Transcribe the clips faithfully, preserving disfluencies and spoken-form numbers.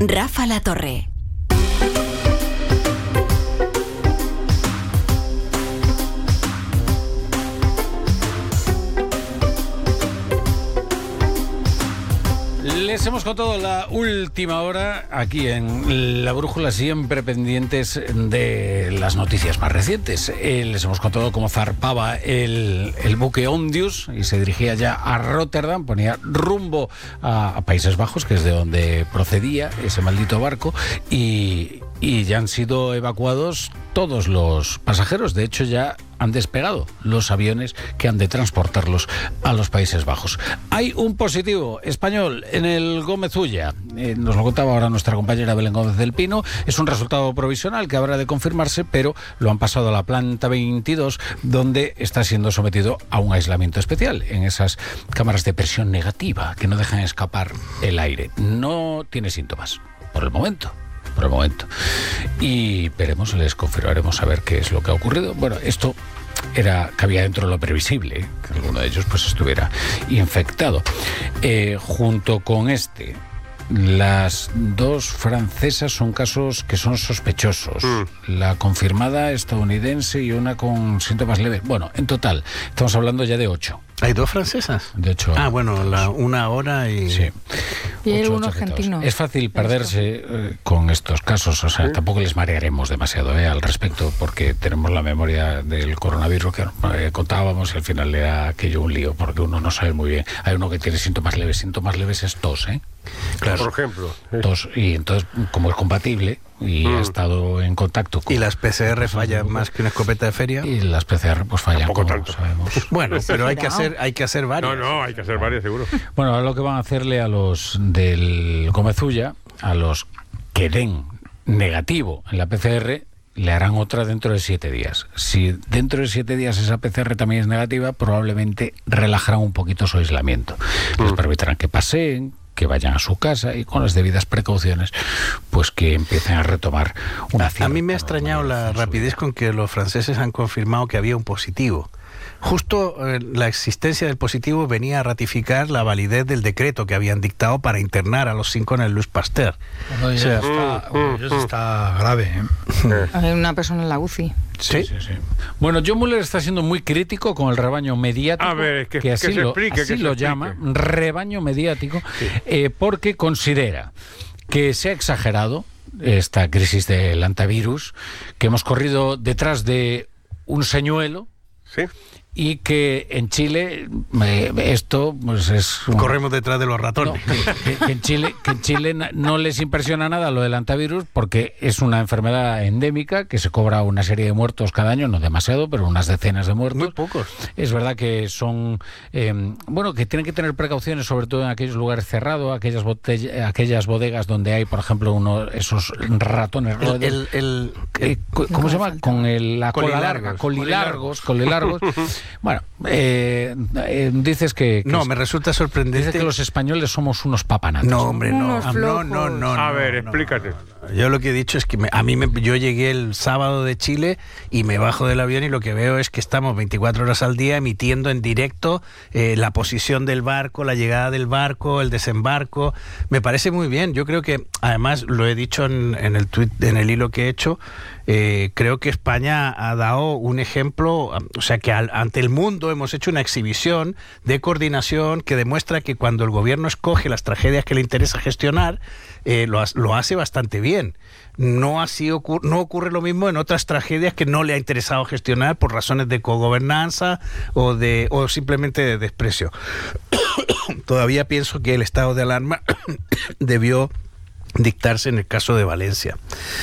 Rafa La Torre. Les hemos contado la última hora aquí en La Brújula, siempre pendientes de las noticias más recientes. Eh, les hemos contado cómo zarpaba el, el buque Ondius y se dirigía ya a Rotterdam, ponía rumbo a, a Países Bajos, que es de donde procedía ese maldito barco, y, y ya han sido evacuados todos los pasajeros. De hecho, ya han despegado los aviones que han de transportarlos a los Países Bajos. Hay un positivo español en el Gómez Ulla. Eh, nos lo contaba ahora nuestra compañera Belén Gómez del Pino. Es un resultado provisional que habrá de confirmarse, pero lo han pasado a la planta veintidós, donde está siendo sometido a un aislamiento especial en esas cámaras de presión negativa que no dejan escapar el aire. No tiene síntomas, por el momento. por el momento. Y veremos, les confirmaremos a ver qué es lo que ha ocurrido. Bueno, esto era cabía dentro de lo previsible, ¿eh? Que alguno de ellos pues estuviera infectado. Eh, junto con este, las dos francesas son casos que son sospechosos. Mm. La confirmada estadounidense y una con síntomas leves. Bueno, en total, estamos hablando ya de ocho. ¿Hay dos francesas? De hecho. Ah, bueno, la, una hora y... Sí. Y hay uno argentino. Es fácil perderse eh, con estos casos, o sea, ¿sí? Tampoco les marearemos demasiado eh, al respecto, porque tenemos la memoria del coronavirus que eh, contábamos y al final era aquello un lío, porque uno no sabe muy bien. Hay uno que tiene síntomas leves, síntomas leves es tos, ¿eh? Claro. Por ejemplo. Tos, y entonces, como es compatible y mm. ha estado en contacto con... Y las P C R fallan más que una escopeta de feria. Y las P C R pues fallan, Tampoco como tanto. sabemos. Bueno, pero hay que hacer hay que hacer varias. No, no, hay que hacer varias, seguro. Bueno, ahora lo que van a hacerle a los del Gómez Ulla, a los que den negativo en la P C R, le harán otra dentro de siete días. Si dentro de siete días esa P C R también es negativa, probablemente relajarán un poquito su aislamiento. Mm. Les permitirán que paseen, que vayan a su casa y con las debidas precauciones, pues que empiecen a retomar una cierta... A mí me ha extrañado la rapidez con que los franceses han confirmado que había un positivo. Justo eh, la existencia del positivo venía a ratificar la validez del decreto que habían dictado para internar a los cinco en el Louis Pasteur. Bueno, ya, o sea, está, bueno, ya está grave, ¿eh? Hay una persona en la U C I. Sí, sí, sí. Bueno, John Muller está siendo muy crítico con el rebaño mediático, a ver, que, que así que se lo, explique, así que lo se llama, explique. rebaño mediático, sí. eh, porque considera que se ha exagerado esta crisis del antivirus, que hemos corrido detrás de un señuelo, sí. Y que en Chile eh, esto pues es... Corremos detrás de los ratones. No, que, que, en Chile, que en Chile no les impresiona nada lo del antivirus, porque es una enfermedad endémica que se cobra una serie de muertos cada año, no demasiado, pero unas decenas de muertos. Muy pocos. Es verdad que son... Eh, bueno, que tienen que tener precauciones, sobre todo en aquellos lugares cerrados, aquellas, botella, aquellas bodegas donde hay, por ejemplo, uno esos ratones... El, el, el, eh, ¿Cómo se llama? Con el, la cola larga, colilargos, colilargos. Bueno, eh, eh, dices que, que... No, me resulta sorprendente... Dices que los españoles somos unos papanatos. No, hombre, no. Unos No, no, no. A no, ver, no, explícate. No, no, no. Yo lo que he dicho es que me, a mí me, yo llegué el sábado de Chile y me bajo del avión y lo que veo es que estamos veinticuatro horas al día emitiendo en directo eh, la posición del barco, la llegada del barco, el desembarco. Me parece muy bien. Yo creo que, además, lo he dicho en, en el tweet, en el hilo que he hecho, eh, creo que España ha dado un ejemplo, o sea, que al, ante el mundo hemos hecho una exhibición de coordinación que demuestra que cuando el gobierno escoge las tragedias que le interesa gestionar, eh, lo, lo hace bastante bien. No así ocurre, no ocurre lo mismo en otras tragedias que no le ha interesado gestionar por razones de cogobernanza o de o simplemente de desprecio. Todavía pienso que el estado de alarma debió dictarse en el caso de Valencia.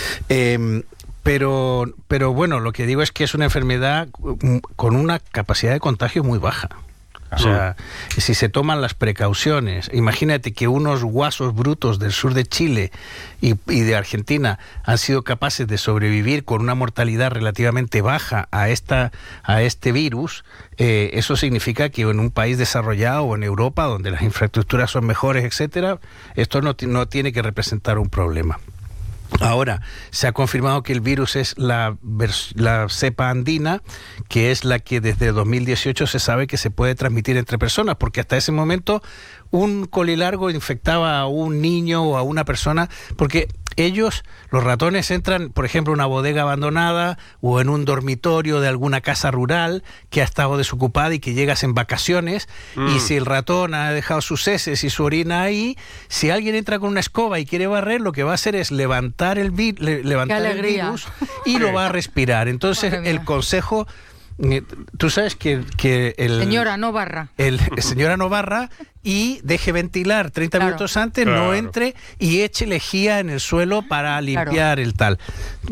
Eh, pero, pero bueno, lo que digo es que es una enfermedad con una capacidad de contagio muy baja. O sea, si se toman las precauciones, imagínate que unos guasos brutos del sur de Chile y, y de Argentina han sido capaces de sobrevivir con una mortalidad relativamente baja a esta a este virus, eh, eso significa que en un país desarrollado o en Europa, donde las infraestructuras son mejores, etcétera, esto no, no tiene que representar un problema. Ahora, se ha confirmado que el virus es la, la cepa andina, que es la que desde dos mil dieciocho se sabe que se puede transmitir entre personas, porque hasta ese momento un colilargo infectaba a un niño o a una persona, porque ellos, los ratones, entran, por ejemplo, en una bodega abandonada o en un dormitorio de alguna casa rural que ha estado desocupada y que llegas en vacaciones, mm. y si el ratón ha dejado sus heces y su orina ahí, si alguien entra con una escoba y quiere barrer, lo que va a hacer es levantar el, vi le levantar el virus y lo va a respirar. Entonces, el consejo... Tú sabes que, que el... Señora, no barra. El, el señora no barra y deje ventilar treinta claro. minutos antes, claro. no entre y eche lejía en el suelo para limpiar claro. el tal.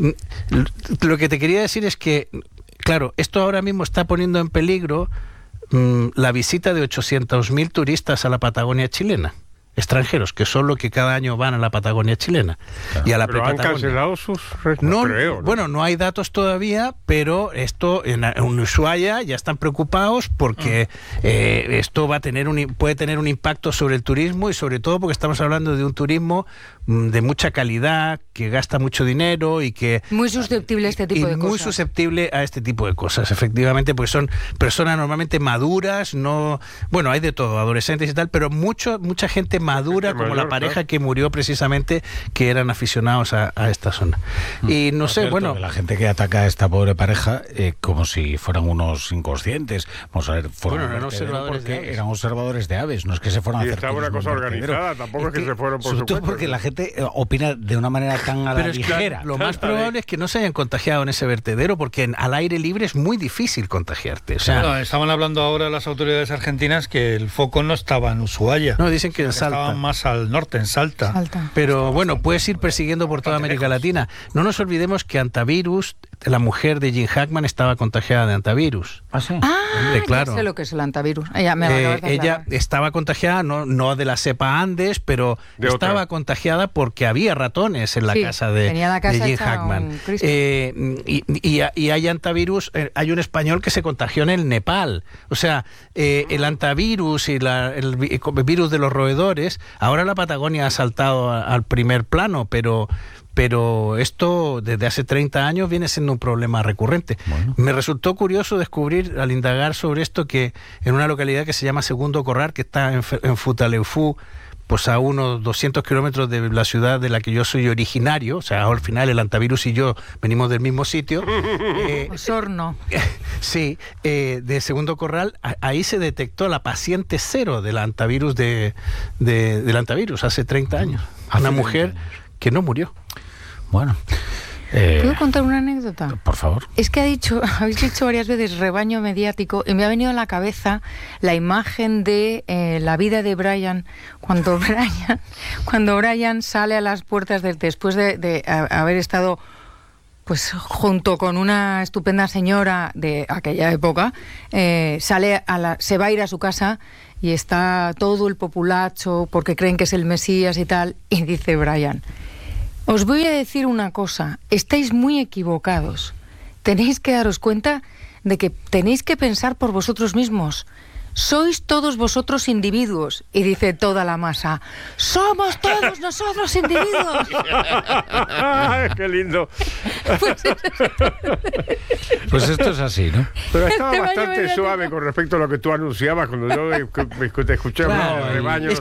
Lo que te quería decir es que, claro, esto ahora mismo está poniendo en peligro mmm, la visita de ochocientos mil turistas a la Patagonia chilena. Extranjeros, que son los que cada año van a la Patagonia chilena. Claro. Y a la ¿Pero han cancelado sus no, creo, ¿no? Bueno, no hay datos todavía, pero esto en, en Ushuaia ya están preocupados porque uh. eh, esto va a tener un, puede tener un impacto sobre el turismo y sobre todo porque estamos hablando de un turismo de mucha calidad, que gasta mucho dinero y que... Muy susceptible a este tipo y de muy cosas. Muy susceptible a este tipo de cosas, efectivamente, porque son personas normalmente maduras, no... Bueno, hay de todo, adolescentes y tal, pero mucho, mucha gente madura, como mayor, la pareja claro. que murió precisamente, que eran aficionados a, a esta zona. Mm. Y no Por sé, cierto, bueno... La gente que ataca a esta pobre pareja eh, como si fueran unos inconscientes. Vamos a ver, fueron bueno, eran observadores porque de aves. eran observadores de aves, no es que se fueran y a hacer... estaba una cosa organizada, tampoco es que, que se fueron por sobre su todo cuenta, porque ¿no? la gente opina de una manera tan a la Pero es ligera. Que lo más probable es que no se hayan contagiado en ese vertedero, porque en, al aire libre es muy difícil contagiarte. O sea, no, estaban hablando ahora las autoridades argentinas que el foco no estaba en Ushuaia. No, dicen que en Salta. Estaban más al norte, en Salta. Salta. Pero bueno, puedes ir persiguiendo por toda América Latina. No nos olvidemos que antivirus, la mujer de Jim Hackman estaba contagiada de antivirus. ¿Ah, sí? Ah, Hombre, claro. Ya sé lo que es el antivirus. Ella, me eh, ella estaba contagiada, no, no de la cepa Andes, pero de estaba otra. contagiada porque había ratones en la sí, casa de, la casa de Jim Hackman. Eh, y, y, y hay antivirus, eh, hay un español que se contagió en el Nepal. O sea, eh, el antivirus y la, el virus de los roedores, ahora la Patagonia ha saltado a, al primer plano, pero... pero esto desde hace treinta años viene siendo un problema recurrente. Bueno. Me resultó curioso descubrir al indagar sobre esto que en una localidad que se llama Segundo Corral, que está en, en Futaleufú, pues a unos doscientos kilómetros de la ciudad de la que yo soy originario, o sea, al final el antivirus y yo venimos del mismo sitio. eh, Osorno. Sí, eh, de Segundo Corral, a, ahí se detectó la paciente cero del antivirus, de, de, del antivirus hace treinta años. Hace una mujer años. que no murió. Bueno. Eh, ¿Puedo contar una anécdota? Por favor. Es que ha dicho, habéis dicho varias veces rebaño mediático y me ha venido a la cabeza la imagen de eh, la vida de Brian cuando Brian cuando Brian sale a las puertas de, después de, de a, haber estado pues junto con una estupenda señora de aquella época, eh, sale a la, se va a ir a su casa y está todo el populacho porque creen que es el Mesías y tal, y dice Brian: os voy a decir una cosa, estáis muy equivocados. Tenéis que daros cuenta de que tenéis que pensar por vosotros mismos. Sois todos vosotros individuos. Y dice toda la masa: somos todos nosotros individuos. ¡Qué lindo! Pues, pues esto es así, ¿no? Pero estaba bastante suave con respecto a lo que tú anunciabas cuando yo te escuché hablar de rebaño.